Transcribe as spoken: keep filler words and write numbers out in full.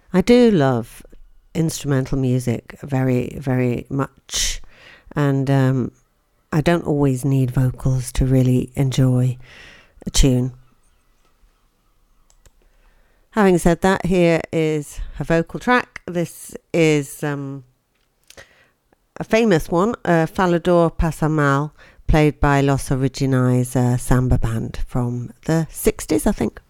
I do love instrumental music very, very much. And um, I don't always need vocals to really enjoy a tune. Having said that, here is her vocal track. This is um, a famous one, uh, Falador Pasamal, played by Los Originais uh, Samba Band from the sixties, I think.